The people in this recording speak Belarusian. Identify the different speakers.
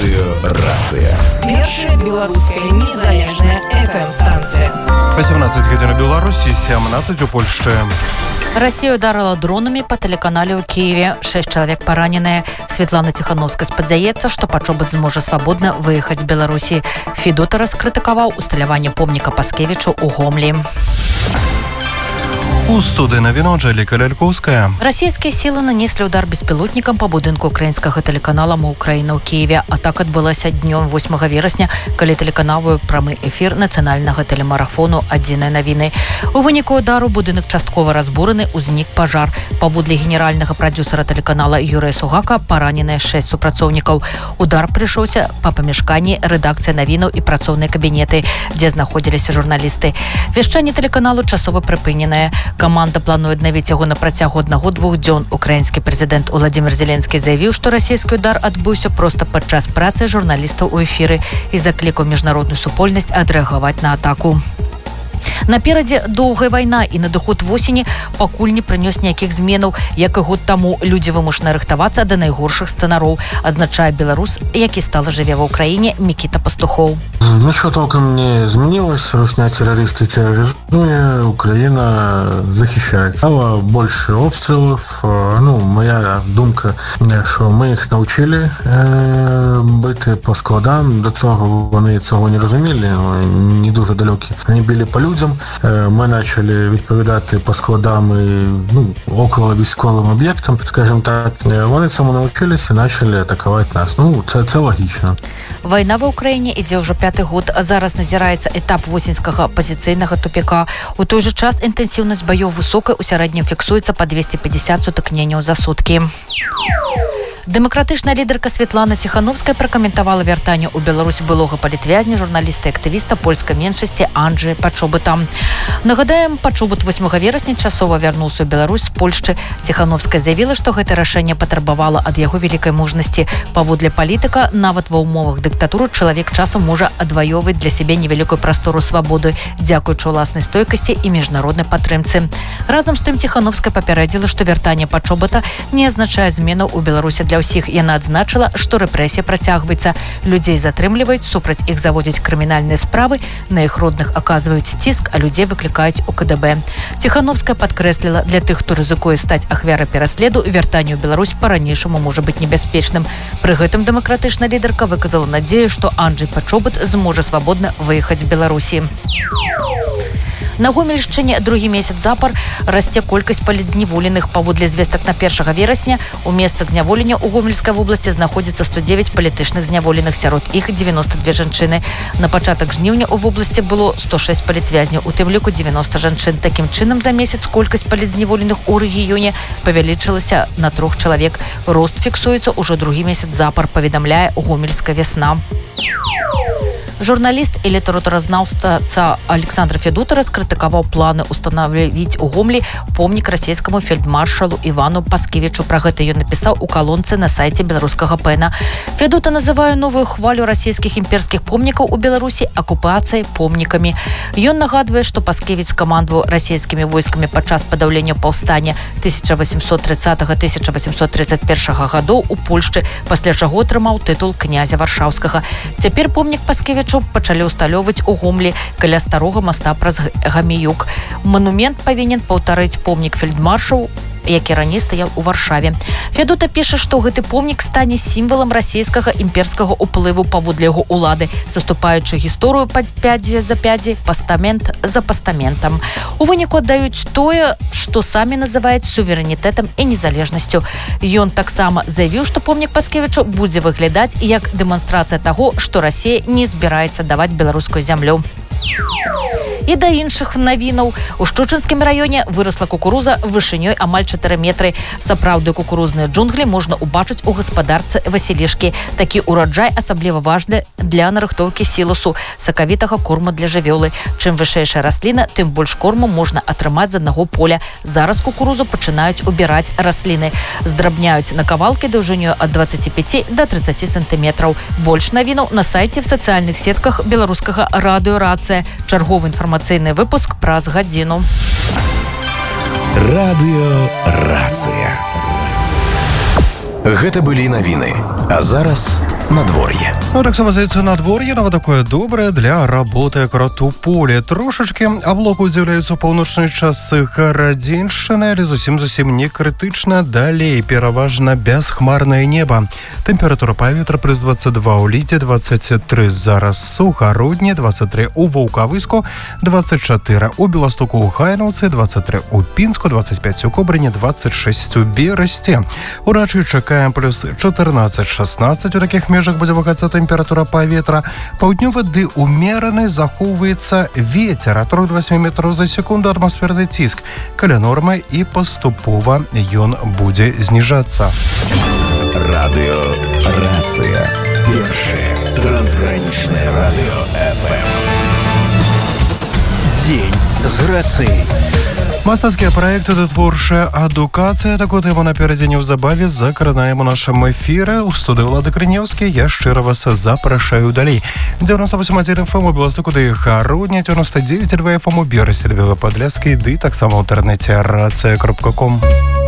Speaker 1: Радыёрацыя.
Speaker 2: Першая беларуская незалежная FM-станція.
Speaker 3: 18 гадзін у Беларусі, 17 у Польшчы.
Speaker 4: Россия ударила дронами по телеканале у Киеве. 6 человек пораненные. Светлана Тихановская спадзяецца, что Пачобут зможа свободно выехать в Беларуси. Федота раскритиковал усталяванне помника Паскевичу у Гомлі.
Speaker 3: У студии новин Анжеліка Ляльковская.
Speaker 4: Российские силы нанесли удар беспилотником по будинку украинского телеканала «Мы Украина» у Киеве. Атака отбылася днем 8 вересня, коли телеканал вів прямий ефір національного телемарафону «Адзіныя навіны». У выніку удару будинок частково разбурены, узнік пожар. Паводле генерального продюсера телеканала Юрия Сугака пораненыя 6 супрацоўнікаў. Удар прыйшоўся по памяшканні редакції навінаў і працоўныя кабінеты, дзе знаходзіліся журналісты. Вяшчанне телеканалу часова прыпыненае. Команда плануе аднавіць яго на працягу 1-2 дзён. Украінскі прэзідэнт Владимир Зеленскі заявіў, што расійскі удар адбыўся проста падчас працы журналістаў у эфіры і заклікаў міжнародную супольнасць адрэагаваць на атаку. Наперадзе доўгая вайна і надыход восені пакуль не прынёс ніякіх зменаў, як і год таму. Людзі вымушаны рыхтавацца да найгоршых сцэнароў, азначае беларус, які стала жыве ва ўкраіне Мікіта Пастухоў.
Speaker 5: Ничего толком не изменилось. Русня террористы терроризуя, Украина защищает. Стало больше обстрелов. Моя думка, что мы их научили бити по складам. До цього вони цього не розуміли, не дуже далекі. Вони били по людям. Ми почали відповідати по складам і около військовим об'єктам, скажімо так. Вони цьому навчилися і почали атакувати нас. Це логічно.
Speaker 4: Вайна ва Ўкраіне ідзе ўжо 5-й год, а зараз назіраецца этап восеньскага пазіцыйнага тупіка. У той жа час інтэнсіўнасць баёў высокая, у сярэднім фіксуецца па 250 сутыкненняў за суткі. Дэмакратычная лідарка Светлана Тихановская пракаментавала вяртанне ў Беларусь былога палітвязня журналіста і актывіста польскай меншасці Анджэя Пачобута. Нагадаем, Пачобут 8 верасня часова вярнуўся ў Беларусь з Польшчы. Тихановская заявіла, што гэта рашэнне патрабавала ад яго вялікай мужнасці. Паводле палітыка, нават ва ўмовах дыктатуры чалавек часам можа адваёўваць для сябе невялікую прастору свабоды, дзякуючы ўласнай стойкасці і міжнароднай падтрымцы. Разам з тым Тихановская папярэдзіла, што вяртанне Пачобута не азначае зменаў у Беларусі для ўсіх. Яна адзначыла, што рэпрэсія працягваецца. Людзей затрымліваюць, супраць іх заводзяць крымінальныя справы, на іх родных аказваюць ціск, а людзей выклікаюць у КДБ. Тихановская падкрэсліла, для тых, хто рызыкуе стаць ахвярай пераследу, вяртанне ў Беларусь па-ранейшаму можа быць небяспечным. Пры гэтым дэмакратычная лідарка выказала надзею, што Анджэй Пачобут зможа свабодна выехаць з Беларусі. На Гомельшчыне другі месяц запар расце колькасць палітзняволеных. Паводле звестак на 1 верасня у месцах зняволення ў Гомельскай вобласці знаходзіцца 109 палітычных зняволеных, сярод іх 92 жанчыны. На пачатак жніўня ў вобласці было 106 палітвязняў, у тым ліку 90 жанчын. Такім чынам за месяц колькасць палітзняволеных у рэгіёне павялічылася на 3 чалавек. Рост фіксуецца ўжо другі месяц запар, паведамляе Гомельская вясна. Журналіст і літаратуразнаўца Александр Федота раскрытыкаваў планы устанавіць у Гомлі помнік расійскаму фельдмаршалу Івану Паскевічу. Пра гэта ён напісаў у калонцы на сайце беларускага ПЭНа. Федота называе новую хвалю расійскіх імперскіх помнікаў у Беларусі акупацыяй помнікамі. Ён нагадвае, што Паскевіч камандаваў расійскімі войскамі падчас падаўлення паўстання 1830-1831 гадоў у Польшчы, пасля чаго атрымаў тытул князя Варшаўскага. Цяпер помнік Паскевічу пачалі ўсталёўваць у Гомлі каля старога моста праз Гаміюк. Манумент павінен паўтарыць помнік фельдмаршаў, які раней стаяў у Варшаве. Федота піша, што гэты помнік стане сімвалам расійскага імперскага ўплыву паводле яго улады, заступаючы гісторыю пядзі за пядзі, пастамент за пастаментам. У выніку аддаюць тое, што самі называюць суверэнітэтам і незалежнасцю. Ён таксама заявіў, што помнік Паскевічу будзе выглядаць як дэманстрацыя таго, што Расія не збіраецца даваць беларускую зямлю. І да іншых навінаў. У Шчучынскім раёне вырасла кукуруза вышынёй амаль 4 метры. Сапраўдныя кукурузныя джунглі можна ўбачыць у гаспадарцы Васілішкі. Такі ўраджай асабліва важны для нарыхтоўкі сіласу, сакавітага корму для жывёлы. Чым вышэйшая расліна, тым больш корму можна атрымаць з аднаго поля. Зараз кукурузу пачынаюць убіраць расліны. Здрабняюць на кавалкі даўжынёю ад 25 до 30 сантыметраў. Больш навінаў на сайце в сацыяльных сетках беларускага радыёрацыя. Чарговы інфармацыйны выпуск праз гадзіну.
Speaker 1: Радыёрацыя. Гэта былі навіны. А зараз надвор'е.
Speaker 3: Ну, так само здається, надвор'е, но такое добре для роботи якраз у полі. Трошечки облоку з'являються у паўночнай частцы Гарадзеншчыны, але зусім не крытычна. Далей пераважна бясхмарнае неба. Тэмпература паветра плюс 22 у Лідзе, 23 зараз у Гародні, 23 у Ваўкавыску, 24 у Беластоку у Хайнаўцы, 23 у Пінску, 25 у Кобрыні, 26 у Берасці. Уначы чакаем плюс 14-16, у такіх межах будзе вагацца тэмпература паветра. Паўднёвы ды умераны захоўваецца вецер ад 3 до 8 метров за секунду, атмасферны ціск каля нормы і паступова ён будзе зніжацца.
Speaker 1: Радиорация. Первое трансграничное радио ФМ. День з рацией.
Speaker 3: Мастацкія праекты ды творчая адукацыя. Такую тэму наперадзе неўзабаве закранаем у нашым эфіры. У студыі Ўлады Крынеўскі. Я шчыра вас запрашаю далей. 98,1 FM у Беластоку ды Гародні, 99,2 FM у Берасці, Белападляскі ды таксама ў інтэрнэце рацыя.ком.